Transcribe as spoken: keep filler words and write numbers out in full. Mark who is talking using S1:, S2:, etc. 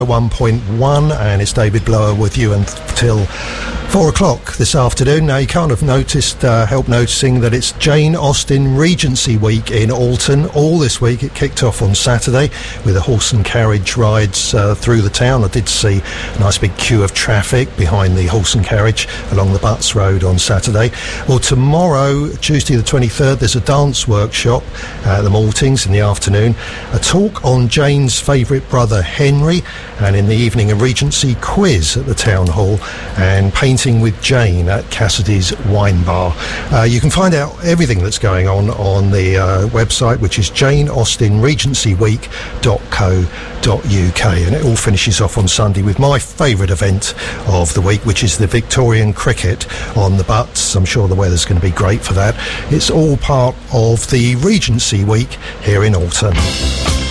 S1: one point one, and it's David Blower with you until four o'clock this afternoon. Now, you can't have noticed, uh, help noticing that it's Jane Austen Regency Week in Alton. All this week. It kicked off on Saturday with the horse and carriage rides uh, through the town. I did see a nice big queue of traffic behind the horse and carriage along the Butts Road on Saturday. Well, tomorrow, Tuesday the twenty-third, there's a dance workshop at the Maltings in the afternoon, a talk on Jane's favourite brother Henry, and in the evening a Regency quiz at the Town Hall, and painting with Jane at Cassidy's Wine Bar. Uh, you can find out everything that's going on on the uh, website, which is jane austen regency week dot co dot uk, and it all finishes off on Sunday with my favourite event of the week, which is the Victorian cricket on the Butts. I'm sure the weather's going to be great for that. It's all part of the Regency Week here in Alton.